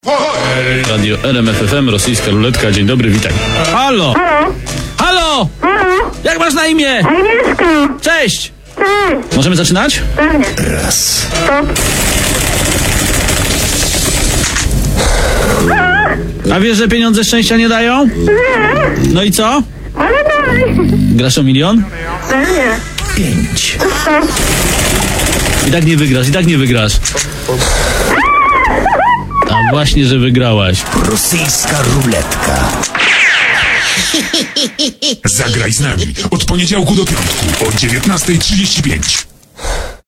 Radio RMFFM, rosyjska ruletka. Dzień dobry, witaj. Halo! Halo? Halo! Halo? Jak masz na imię? Agnieszka! Cześć! Cześć! Możemy zaczynać? Pewnie. Raz. Stop. A wiesz, że pieniądze szczęścia nie dają? Nie, No i co? ale dalej. Grasz o milion? Pewnie. 5. Stop. I tak nie wygrasz. A właśnie, że wygrałaś. Rosyjska ruletka. Zagraj z nami od poniedziałku do piątku o 19:35.